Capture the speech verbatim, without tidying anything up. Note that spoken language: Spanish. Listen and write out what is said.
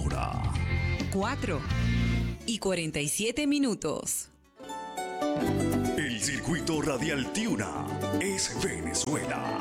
hora. cuatro y cuarenta y siete minutos. El circuito radial Tiuna es Venezuela.